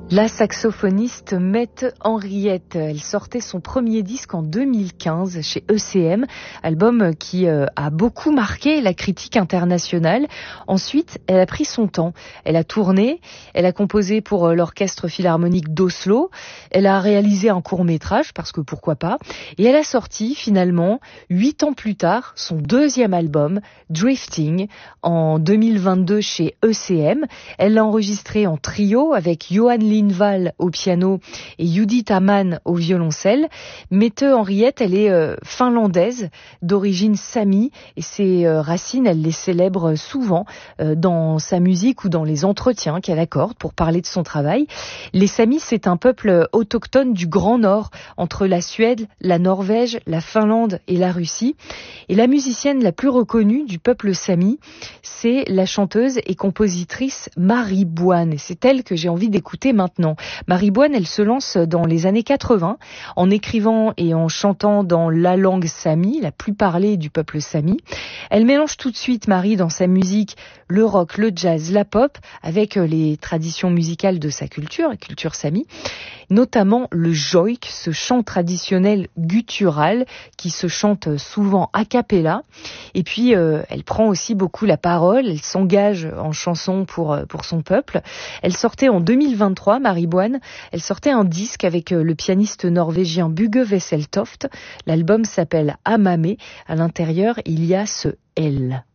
La saxophoniste Mette Henriette, elle sortait son premier disque en 2015 chez ECM, album qui a beaucoup marqué la critique internationale. Ensuite, elle a pris son temps. Elle a tourné, elle a composé pour l'Orchestre Philharmonique d'Oslo, elle a réalisé un court-métrage, parce que pourquoi pas, et elle a sorti finalement, 8 ans plus tard, son deuxième album, Drifting, en 2022 chez ECM. Elle l'a enregistré en trio avec Johan Lindvall au piano et Judith Hamann au violoncelle. Mette Henriette, elle est finlandaise, d'origine sami, et ses racines, elle les célèbre souvent dans sa musique ou dans les entretiens qu'elle accorde pour parler de son travail. Les Samis, c'est un peuple autochtone du Grand Nord, entre la Suède, la Norvège, la Finlande et la Russie. Et la musicienne la plus reconnue du peuple Sami, c'est la chanteuse et compositrice Marie Boine. Et c'est elle que j'ai envie d'écouter maintenant. Marie Boine, elle se lance dans les années 80 en écrivant et en chantant dans la langue Sami, la plus parlée du peuple Sami. Elle mélange tout de suite, Marie, dans sa musique, le rock, le jazz, la pop, avec les traditions musicales de sa culture, la culture Sami, notamment le joik, ce chant traditionnel guttural qui se chante souvent a cappella. Et puis, elle prend aussi beaucoup la parole, elle s'engage en chanson pour son peuple. Elle sortait en 2023, Marie Boine, elle sortait un disque avec le pianiste norvégien Bugge Wesseltoft. L'album s'appelle Amame. À l'intérieur, il y a ce L.